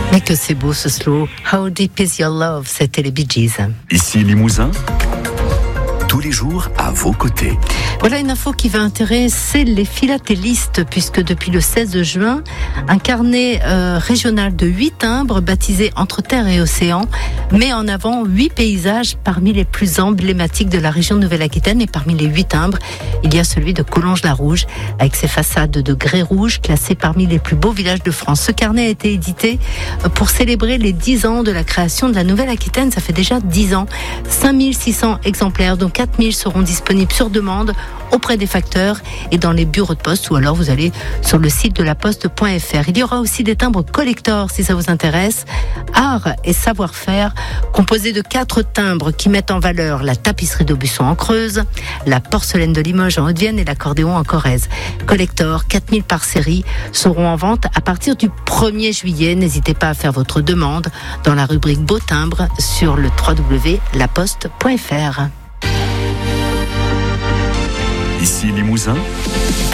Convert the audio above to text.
Mais que c'est beau ce slow. How deep is your love? C'était les Bee Gees. Ici Limousin, tous les jours à vos côtés. Voilà une info qui va intéresser les philatélistes, puisque depuis le 16 juin, un carnet régional de 8 timbres, baptisé Entre Terre et Océan, met en avant 8 paysages parmi les plus emblématiques de la région de Nouvelle-Aquitaine. Et parmi les 8 timbres, il y a celui de Collonges-la-Rouge, avec ses façades de grès rouge, classé parmi les plus beaux villages de France. Ce carnet a été édité pour célébrer les 10 ans de la création de la Nouvelle-Aquitaine. Ça fait déjà 10 ans. 5600 exemplaires, dont 4000 seront disponibles sur demande auprès des facteurs et dans les bureaux de poste, ou alors vous allez sur le site de laposte.fr. Il y aura aussi des timbres collector si ça vous intéresse. Art et savoir-faire, composé de 4 timbres qui mettent en valeur la tapisserie d'Aubusson en Creuse, la porcelaine de Limoges en Haute-Vienne et l'accordéon en Corrèze. Collector, 4000 par série, seront en vente à partir du 1er juillet. N'hésitez pas à faire votre demande dans la rubrique Beaux timbres sur le www.laposte.fr. Ici Limousin.